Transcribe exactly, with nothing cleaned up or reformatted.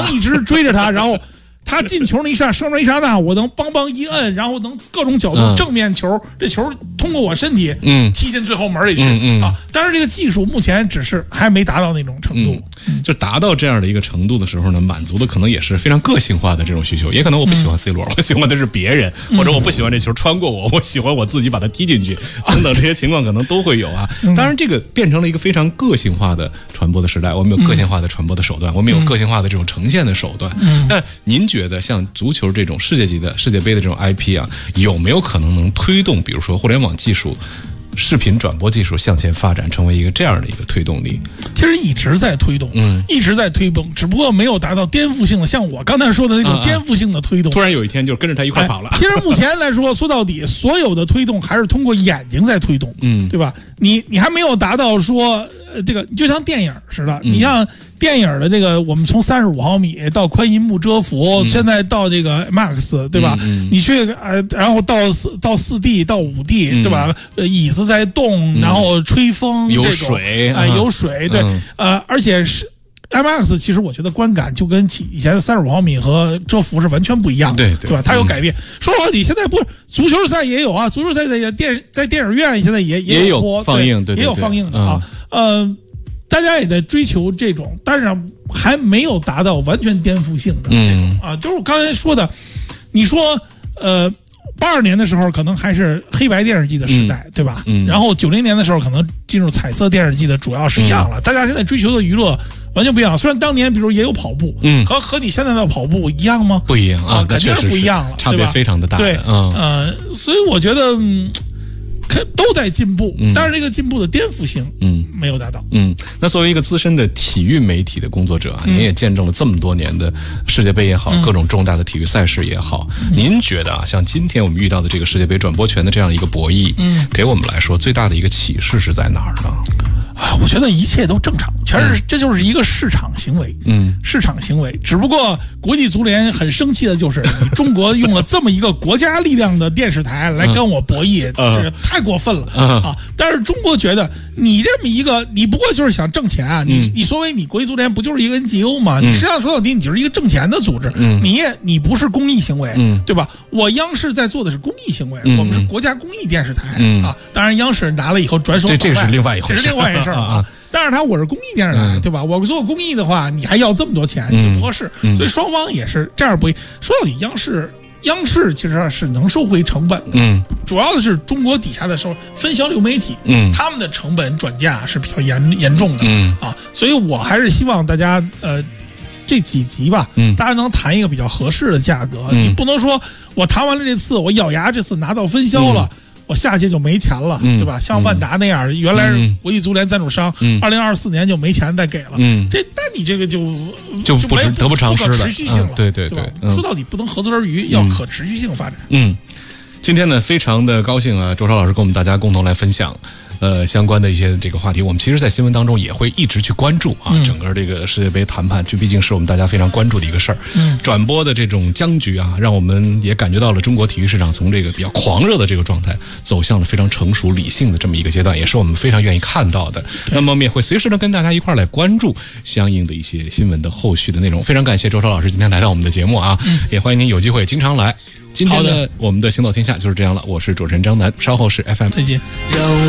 能一直追着他，然后他进球那一刹，射门一刹那，我能邦邦一摁，然后能各种角度、嗯、正面球，这球通过我身体，嗯，踢进最后门里去、嗯嗯、啊。但是这个技术目前只是还没达到那种程度， 嗯、就达到这样的一个程度的时候呢，满足的可能也是非常个性化的这种需求，也可能我不喜欢 C 罗，嗯、我喜欢的是别人，或者我不喜欢这球穿过我，我喜欢我自己把它踢进去，等等这些情况可能都会有啊。当然，这个变成了一个非常个性化的传播的时代，我们有个性化的传播的手段，我们有个性化的这种呈现的手段。嗯、但您觉得像足球这种世界级的世界杯的这种 I P 啊，有没有可能能推动，比如说互联网技术、视频转播技术向前发展，成为一个这样的一个推动力？ 其实一直在推动，嗯，一直在推动，只不过没有达到颠覆性的，像我刚才说的那种颠覆性的推动。 啊啊突然有一天就跟着他一块跑了。 哎、其实目前来说，说到底，所有的推动还是通过眼睛在推动，嗯，对吧？你你还没有达到说，呃，这个就像电影似的，嗯、你像。电影的这个，我们从三十五毫米到宽银幕遮幅，嗯、现在到这个 Max， 对吧？嗯嗯、你去呃，然后到四到四 D 到五 D，嗯、对吧？呃，椅子在动，然后吹风， 嗯、有水啊、呃，有水，对，嗯、呃，而且是 I MAX， 其实我觉得观感就跟以前的三十五毫米和遮幅是完全不一样的， 对对, 对吧？它有改变。嗯、说到底，现在不是足球赛也有啊，足球赛在电在电影院现在也也有播放映，对， 也有放映的啊，嗯、呃。大家也在追求这种，但是还没有达到完全颠覆性的这种、嗯、啊，就是我刚才说的，你说呃，八二年的时候可能还是黑白电视机的时代，嗯、对吧？嗯。然后九零年的时候可能进入彩色电视机的主要是一样了，嗯、大家现在追求的娱乐完全不一样。虽然当年比如也有跑步，嗯，和和你现在的跑步一样吗？ 不一样啊， 肯定是不一样了， 差别非常的大的。 对，嗯呃，所以我觉得。嗯都在进步，但是这个进步的颠覆性，嗯，没有达到。 嗯，那作为一个资深的体育媒体的工作者啊，嗯、您也见证了这么多年的世界杯也好，嗯、各种重大的体育赛事也好，嗯、您觉得啊，像今天我们遇到的这个世界杯转播权的这样一个博弈，嗯，给我们来说最大的一个启示是在哪儿呢？ 啊，我觉得一切都正常，全是、嗯、这就是一个市场行为，嗯，市场行为。只不过国际足联很生气的就是，你中国用了这么一个国家力量的电视台来跟我博弈，嗯、这个太过分了、嗯、啊！但是中国觉得你这么一个，你不过就是想挣钱啊！你、嗯、你所谓你国际足联不就是一个 N G O 吗？嗯、你实际上说到底，你就是一个挣钱的组织，嗯、你也你不是公益行为，嗯、对吧？我央视在做的是公益行为，嗯、我们是国家公益电视台、嗯、啊！当然，央视拿了以后转手， 这这是另外一回事， 这是另外一回事啊！但是他我是公益电视台，嗯、对吧？我做公益的话，你还要这么多钱，你不合适。嗯、所以双方也是这样不。说到底，央视央视其实是能收回成本的，嗯，主要的是中国底下的收分销流媒体，嗯，他们的成本转嫁是比较严严重的，嗯啊，所以我还是希望大家呃这几集吧，嗯，大家能谈一个比较合适的价格，嗯、你不能说我谈完了这次，我咬牙这次拿到分销了。嗯我下届就没钱了，嗯、对吧？像万达那样，嗯、原来是国际足联赞助商，二零二四年就没钱再给了，嗯、这那你这个就就不没得不偿失了， 不可持续性了， 嗯、对对对, 对, 对吧？说到底不能合资而渔，嗯、要可持续性发展。 嗯，今天呢，非常的高兴啊，周超老师跟我们大家共同来分享。呃，相关的一些这个话题，我们其实在新闻当中也会一直去关注啊，嗯、整个这个世界杯谈判，这毕竟是我们大家非常关注的一个事儿。嗯，转播的这种僵局啊，让我们也感觉到了中国体育市场从这个比较狂热的这个状态，走向了非常成熟理性的这么一个阶段，也是我们非常愿意看到的。那么我们也会随时的跟大家一块儿来关注相应的一些新闻的后续的内容。非常感谢周超老师今天来到我们的节目啊，嗯、也欢迎您有机会经常来。今天呢，我们的行走天下就是这样了，我是主持人张楠，稍后是 F M 再见。